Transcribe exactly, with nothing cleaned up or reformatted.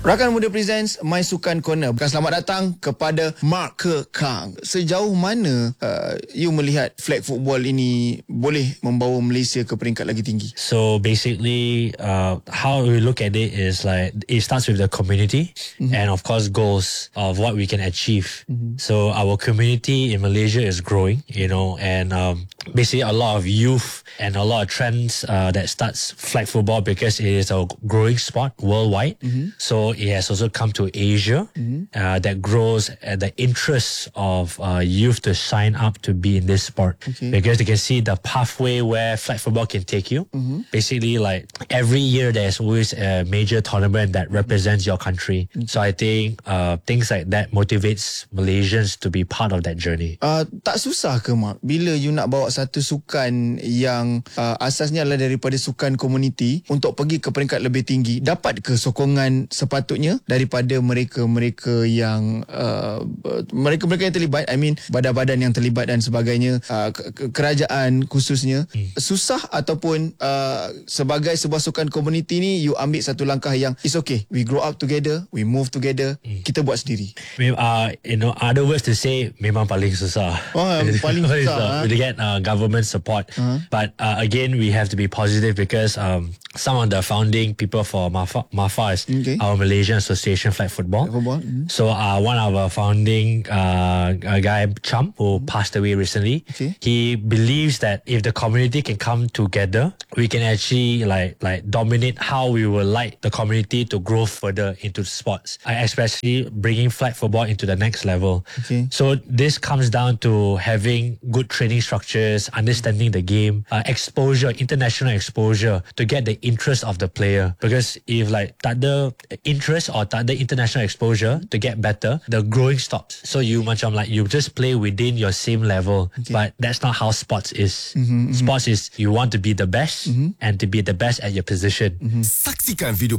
Rakan Muda Presents My Sukan Corner. Selamat datang kepada Mark Kekang. Sejauh mana uh, you melihat flag football ini boleh membawa Malaysia ke peringkat lagi tinggi? So basically, uh, how we look at it is like it starts with the community mm-hmm. and of course goals of what we can achieve. Mm-hmm. So our community in Malaysia is growing, you know, and um, basically a lot of youth and a lot of trends uh, that starts flag football because it is a growing sport worldwide. Mm-hmm. So it has also come to Asia mm-hmm. uh, that grows at the interest of uh, youth to sign up to be in this sport okay. because they can see the pathway where flag football can take you. Mm-hmm. Basically, like every year there's always a major tournament that represents your country. Mm-hmm. So I think uh, things like that motivates Malaysians to be part of that journey. Uh, tak susah ke Mark bila you nak bawa satu sukan yang uh, asasnya adalah daripada sukan komuniti untuk pergi ke peringkat lebih tinggi? Dapat ke sokongan sepatutnya daripada mereka-mereka yang uh, mereka-mereka yang terlibat, I mean badan-badan yang terlibat dan sebagainya, uh, kerajaan khususnya? Hmm. Susah ataupun uh, sebagai sebuah sukan komuniti ni you ambil satu langkah yang it's okay, we grow up together, we move together, hmm. kita buat sendiri? Uh, you know, other words to say, memang paling susah. Oh, paling susah. To get uh, government support. Uh-huh. But uh, again, we have to be positive because um, some of the founding people for MAFA, MAFA is okay. our Malaysian Association Flag Football. football. Mm-hmm. So uh, one of our founding uh, a guy, Cham, who mm-hmm. passed away recently, okay. he believes that if the community can come together, we can actually like like dominate how we would like the community to grow further into sports, uh, especially bringing flag football into the next level. Okay. So this comes down to having good training structures, understanding the game, uh, exposure, international exposure to get the interest of the player. Because if like tak ada interest or tak ada international exposure to get better, the growing stops. So you macam like you just play within your same level, okay. but that's not how sports is. Mm-hmm, sports mm-hmm. is you want to be the best mm-hmm. and to be the best at your position. Mm-hmm. Saksikan video